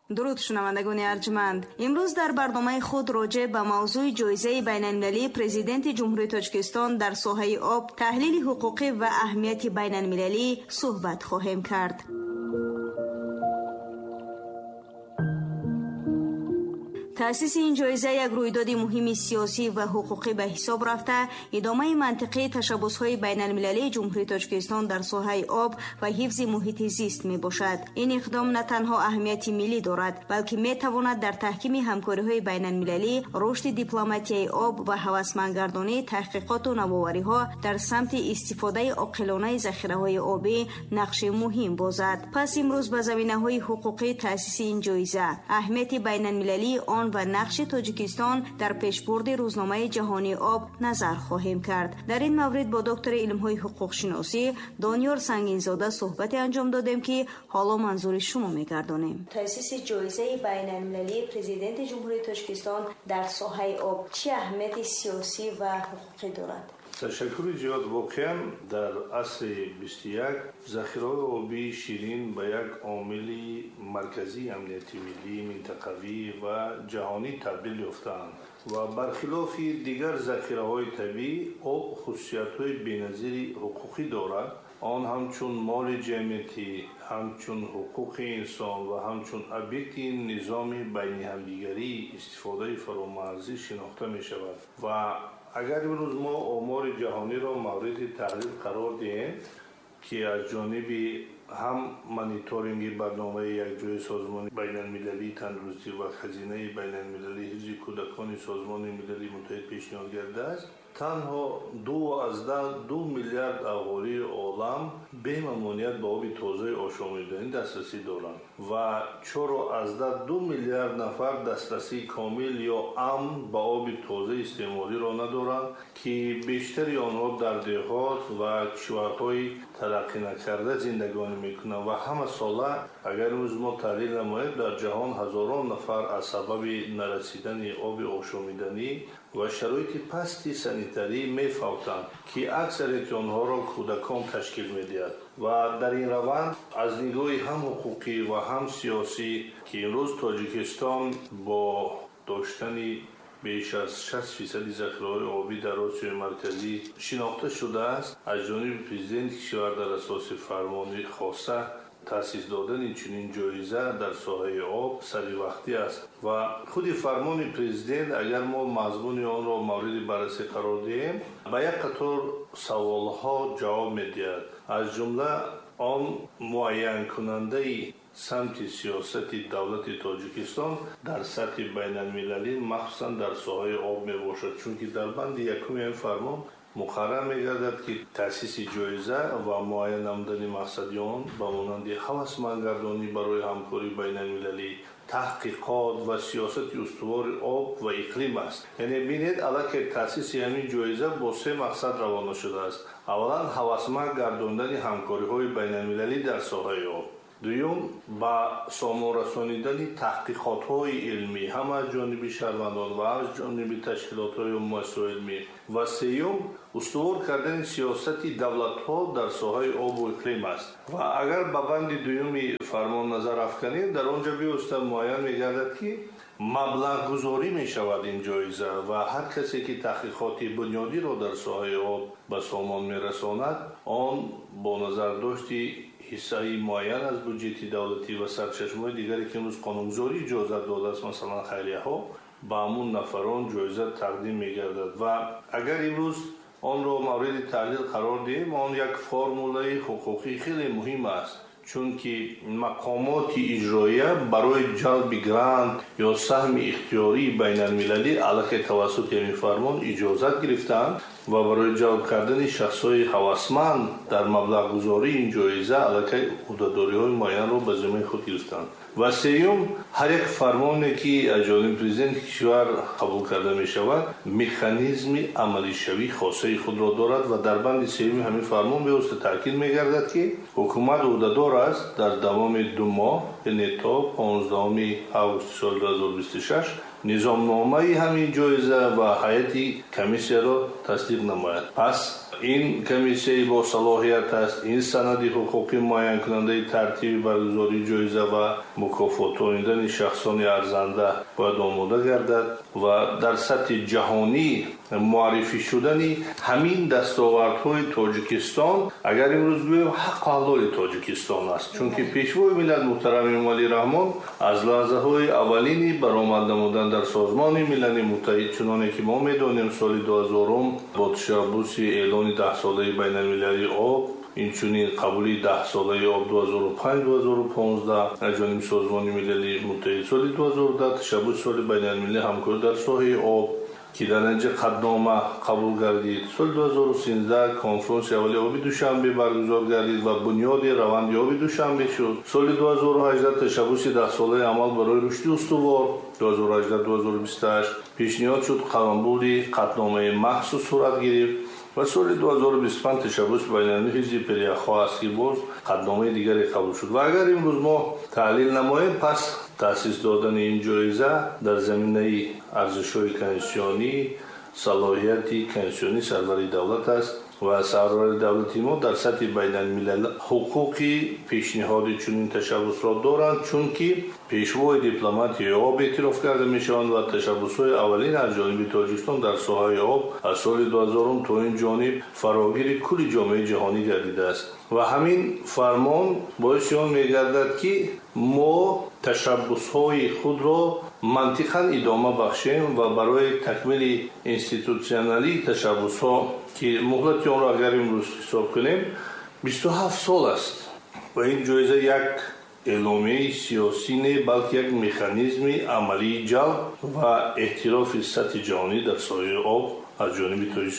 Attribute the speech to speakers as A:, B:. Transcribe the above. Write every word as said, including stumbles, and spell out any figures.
A: درود شنوندگان ارجمند، امروز در برنامه خود راجع به موضوع جایزه بین‌المللی پرزیدنت جمهوری تاجیکستان در ساحه آب، تحلیل حقوقی و اهمیت بین‌المللی صحبت خواهیم کرد. تأسیس این جایزه یک رویداد مهم سیاسی و حقوقی به حساب رفته، ادامه منطقی تشبس‌های بین‌المللی جمهوری تاجیکستان در ساحه آب و حفظ محیط زیست می باشد. این اقدام نه تنها اهمیت ملی دارد، بلکه می تواند در تحکیم همکاری‌های بین‌المللی، رشد دیپلماتیای آب و هوسمندگردانی تحقیقات و نوآوری‌ها در سمت استفاده عاقلانه ذخیره‌های آبی نقش مهم بازد. پس امروز به زمینه‌های حقوقی تأسیس این جایزه، اهمیت بین‌المللی آن و نقش تاجیکستان در پیشبرد روزنامه جهانی آب نظر خواهیم کرد. در این مورد با دکتر علم‌های حقوق شناسی دانیار سنگین‌زاده صحبت انجام دادیم که حالا منظور شما می‌گردانیم. تأسیس جایزه بین‌المللی پرزیدنت جمهوری تاجیکستان در ساحه آب چه اهمیت سیاسی و حقوقی دارد؟
B: تشکر جواد. واقعا در عصر بیست و یک ذخیره آبی شیرین به یک عامل مرکزی امنیتی ملی، منطقوی و جهانی تبدیل یافتند و برخلاف دیگر ذخیره‌های طبیعی آب خصوصیت‌های بی‌نظیر حقوقی دارد. آن همچون مال جمعیتی، همچون حقوق انسان و همچون ابیکت نظام بین همدیگری استفاده فرامرزی شناخته می شود و اگر امروز ما آمار جهانی را مورد تحلیل قرار دهیم که از جانب هم مانیتورینگ برنامه یک جای سازمان بین المللی تندرستی و خزینه بین المللی حفظ کودکان سازمان ملل متحد پیشنهاد کرده است، تنها دو از ده دو میلیارد اهالی عالم به ممانعت به آب تازه آشامیدنی دسترسی دارند و چهار از ده دو میلیارد نفر دسترسی کامل یا امن به آب تازه استعمالی را ندارند که بیشتری آنها در دهات و کشورهای ترقی نکرده زندگانی میکنند و همه ساله اگر روز ما تحلیل نماییم در جهان هزاران نفر از سبب نرسیدن آب آشامیدنی و شرایط پستی سانیتری میفوتند که اکثریت آنها را کودکان تشکیل میدهد و در این روند از نگاه هم حقوقی و هم سیاسی که امروز تاجیکستان با داشتن بیش از شصت فیصد ذخیره‌های آبی در آسیای مرکزی شناخته شده است، از جانب پرزیدنت کشور در اساس فرمانی خاصه تأسیس دادن چنین جایزه در ساحه آب سری وقتی است و خود فرمان پرزیدنت اگر ما مضمون آن را مورد بررسی قرار دهیم به یک قطار سوالها جواب می‌دهد. از جمله آن معین کننده سمت سیاست دولت تاجیکستان در سطح بین المللی مخصوصا در ساحه آب می باشد، چون که در بند یکم این فرمان مقرر می گردد که تأسیس جایزه و معین نمودن مقصدی آن به مانند هوسمندگردانی برای همکاری بین المللی، تحقیقات و سیاست استوار آب و اقلیم است. یعنی ببینید الان تأسیس همین جایزه با سه مقصد روانه شده است. اولا هوسمندگرداندن همکاری‌های بین المللی در ساحه آب، دوم با سامان رسانیدن تحقیقات‌های علمی هم از جانب شهروندان و از جانب تشکیلات‌های مؤسسه علمی و سوم استوار کردن سیاست دولت‌ها در ساحه آب و اقلیم است. و اگر به بند دوم فرمان نظر افکنیم در آنجا بیسته معین می‌گردد که مبلغ گذاری می شود این جایزه و هر کسی که تحقیقات بنیادی را در ساحه آب به سامان می رساند آن با نظر داشتی حصه معین از بودجه دولتی و سرچشمه‌های دیگری که امروز قانونگذاری اجازه داده است، مثلا خیریه ها، به همون نفران جایزه تقدیم می گردد و اگر امروز آن را مورد تحلیل قرار دهیم آن یک فرموله حقوقی خیلی مهم است، چون که مقامات اجراییه برای جلب گرانت یا سهم اختیاری بین المللی علیه توسط این فرمان اجازت گرفتند و برای جلب کردن شخصای هوسمند در مبلغ گذاری این جایزه علیه عهده‌داری‌های معین را به ذمه خود گرفتند. و سوم هر یک فرمانی که از جانب پرزیدنت کشور قبول کرده می شود مکانیزم عملی شوی خاصه خود را دارد و در بند سوم همین فرمان به واسطه تاکید می گردد که حکومت عهده‌دار است در دوام دو ماه یعنی تا پانزدهم آگوست سال دو هزار و بیست و شش نظامنامه همین جایزه و هیئت کمیسیون را تصدیق نماید. پس این کمیسیه با صلاحیت است. این سند حقوقی معین کننده ترتیب برگزاری جایزه و مکافاتاندن شخصان ارزنده باید آماده گردد و در سطح جهانی معرفی شدن همین دستاوردهای تاجیکستان اگر امروز بگویم حق اعلای تاجیکستان است، چون که پیشوای ملت محترم امامعلی رحمان از لحظه های اولینی برآمد نمودن در سازمان ملل متحد، چنانه که ما میدانیم سال دو هزار با تشبث اعلان ده ساله بین المللی آب، اینچنین قبولی ده ساله آب دو هزار و پنج دو هزار و پانزده از جانب سازمان ملل متحد، سال دو هزار و ده تشبث سال بین المللی همکاری در ساحه آب که در اینجا قدنامه قبول گردید. سال دو هزار و سیزده کنفرانس اولی آبی دوشنبه برگزار گردید و بنیاد روند آبی دوشنبه شد. سال دو هزار و هجده تشبث ده ساله عمل برای رشد استوار دو هزار و هجده دو هزار و بیست و هشت پیشنهاد شد، قلمبوری قطعنامه مخصوص صورت گرفت و سال دو هزار و بیست و پنج تشبث بین المللی حزب پریخا است که باز قطعنامه دیگری قبول شد. و اگر امروز ما تحلیل نماییم، پس تأسیس دادن این جایزه در زمینه ارزش‌های کنستیتوشنی، صلاحیت کنستیتوشنی سرور دولت است و سرور دولتی ما در سطح بین الملل حقوقی پیشنهاد چنین تشبث را دارند، چون که پیشوای دیپلماتی آب اعتراف کرده میشوند و تشبث‌های اولین از جانب تاجیکستان در ساحه آب از سال دو هزار تا این جانب فراگیر کل جامعه جهانی گردیده است و همین فرمان باعث آن می‌گردد که ما تشبث‌های خود را منطقاً ادامه بخشیم و برای تکمیل اینستیتوشنالی تشبث‌ها که مهلت آن را اگر امروز حساب کنیم بیست و هفت سال است و این جایزه یک اعلامیه سیاسی نه بلکه یک مکانیزم عملی جلب و احتراف سطح جهانی در ساحه آب از جانب